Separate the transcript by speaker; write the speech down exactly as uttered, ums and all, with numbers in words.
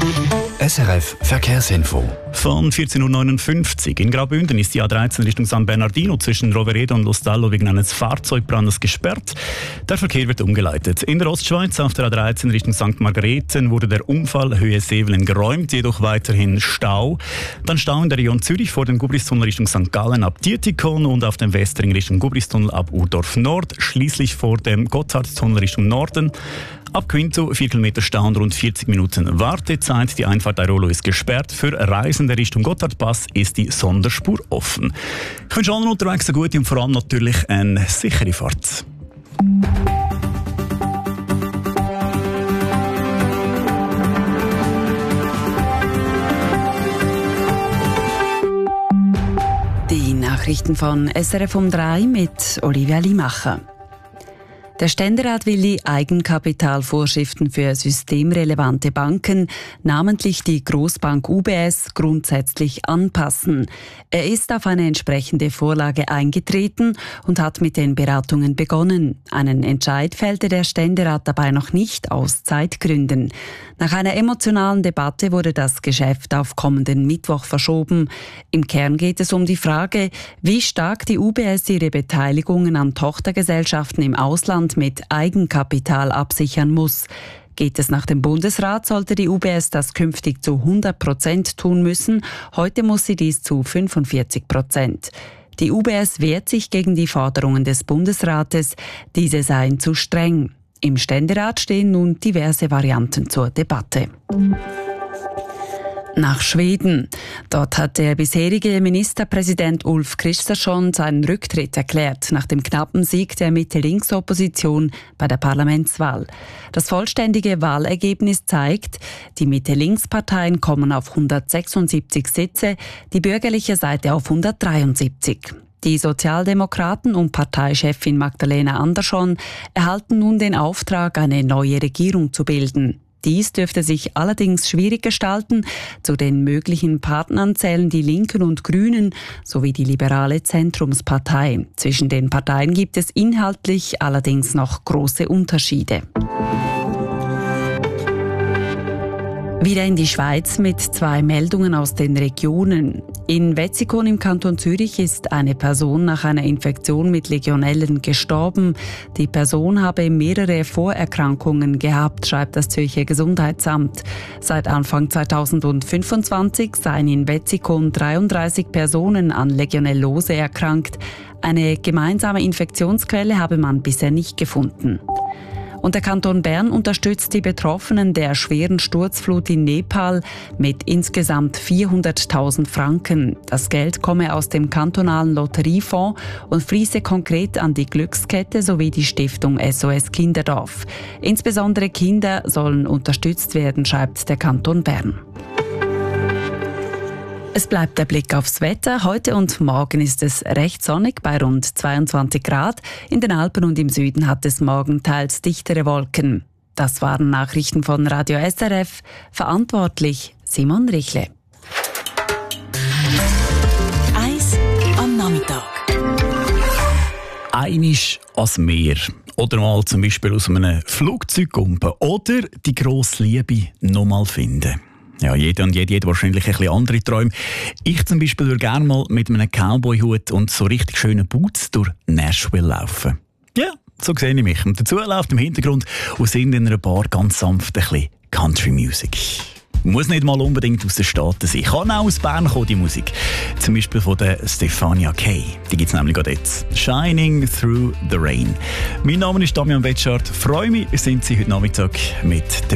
Speaker 1: S R F Verkehrsinfo.
Speaker 2: Von vierzehn Uhr neunundfünfzig in Graubünden ist die A dreizehn Richtung San Bernardino zwischen Roveredo und Lostallo wegen eines Fahrzeugbrandes gesperrt. Der Verkehr wird umgeleitet. In der Ostschweiz auf der A dreizehn Richtung Sankt Margrethen wurde der Unfall Höhe Sevelen geräumt, jedoch weiterhin Stau. Dann Stau in der Region Zürich vor dem Gubristunnel Richtung Sankt Gallen ab Dietikon und auf dem Westring Richtung Gubristunnel ab Urdorf Nord. Schließlich vor dem Gotthardtunnel Richtung Norden. Ab Quinto vier Kilometer Stau und rund vierzig Minuten Wartezeit. Die Einfahrt Airolo ist gesperrt. Für Reisende Richtung Gotthardpass ist die Sonderspur offen. Ich wünsche allen unterwegs eine gute und vor allem natürlich eine sichere Fahrt.
Speaker 3: Die Nachrichten von S R F um drei mit Olivia Limacher. Der Ständerat will die Eigenkapitalvorschriften für systemrelevante Banken, namentlich die Grossbank U B S, grundsätzlich anpassen. Er ist auf eine entsprechende Vorlage eingetreten und hat mit den Beratungen begonnen. Einen Entscheid fällte der Ständerat dabei noch nicht aus Zeitgründen. Nach einer emotionalen Debatte wurde das Geschäft auf kommenden Mittwoch verschoben. Im Kern geht es um die Frage, wie stark die U B S ihre Beteiligungen an Tochtergesellschaften im Ausland mit Eigenkapital absichern muss. Geht es nach dem Bundesrat, sollte die U B S das künftig zu hundert Prozent tun müssen. Heute muss sie dies zu fünfundvierzig Prozent. Die U B S wehrt sich gegen die Forderungen des Bundesrates. Diese seien zu streng. Im Ständerat stehen nun diverse Varianten zur Debatte. Nach Schweden. Dort hat der bisherige Ministerpräsident Ulf Kristersson seinen Rücktritt erklärt, nach dem knappen Sieg der Mitte-Links-Opposition bei der Parlamentswahl. Das vollständige Wahlergebnis zeigt, die Mitte-Links-Parteien kommen auf hundertsechsundsiebzig Sitze, die bürgerliche Seite auf hundertdreiundsiebzig. Die Sozialdemokraten und Parteichefin Magdalena Andersson erhalten nun den Auftrag, eine neue Regierung zu bilden. Dies dürfte sich allerdings schwierig gestalten. Zu den möglichen Partnern zählen die Linken und Grünen sowie die liberale Zentrumspartei. Zwischen den Parteien gibt es inhaltlich allerdings noch große Unterschiede. Wieder in die Schweiz mit zwei Meldungen aus den Regionen. In Wetzikon im Kanton Zürich ist eine Person nach einer Infektion mit Legionellen gestorben. Die Person habe mehrere Vorerkrankungen gehabt, schreibt das Zürcher Gesundheitsamt. Seit Anfang zweitausendfünfundzwanzig seien in Wetzikon dreiunddreißig Personen an Legionellose erkrankt. Eine gemeinsame Infektionsquelle habe man bisher nicht gefunden. Und der Kanton Bern unterstützt die Betroffenen der schweren Sturzflut in Nepal mit insgesamt vierhunderttausend Franken. Das Geld komme aus dem kantonalen Lotteriefonds und fließe konkret an die Glückskette sowie die Stiftung S O S Kinderdorf. Insbesondere Kinder sollen unterstützt werden, schreibt der Kanton Bern. Es bleibt der Blick aufs Wetter. Heute und morgen ist es recht sonnig bei rund zweiundzwanzig Grad. In den Alpen und im Süden hat es morgen teils dichtere Wolken. Das waren Nachrichten von Radio S R F. Verantwortlich Simon Richle.
Speaker 4: Eis am Nachmittag.
Speaker 2: Einisch ans Meer. Oder mal zum Beispiel aus einem Flugzeug kumpen. Oder die grosse Liebe noch mal finden. Ja, jeder und jede hat wahrscheinlich ein bisschen andere Träume. Ich zum Beispiel würde gerne mal mit einem Cowboy-Hut und so richtig schönen Boots durch Nashville laufen. Ja, so sehe ich mich. Und dazu läuft im Hintergrund aus irgendeiner Bar ganz sanft ein bisschen Country Music. Muss nicht mal unbedingt aus den Staaten sein. Kann auch aus Bern kommen, die Musik. Zum Beispiel von der Stefania Kay. Die gibt es nämlich gerade jetzt. Shining Through the Rain. Mein Name ist Damian Betschart. Freue mich, sind Sie heute Nachmittag mit